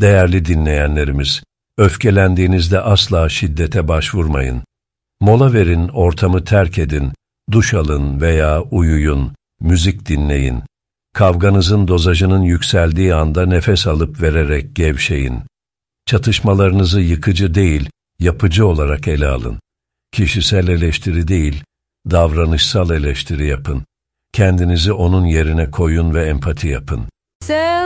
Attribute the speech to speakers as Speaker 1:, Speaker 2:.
Speaker 1: Değerli dinleyenlerimiz, öfkelendiğinizde asla şiddete başvurmayın. Mola verin, ortamı terk edin, duş alın veya uyuyun, müzik dinleyin. Kavganızın dozajının yükseldiği anda nefes alıp vererek gevşeyin. Çatışmalarınızı yıkıcı değil, yapıcı olarak ele alın. Kişisel eleştiri değil, davranışsal eleştiri yapın. Kendinizi onun yerine koyun ve empati yapın.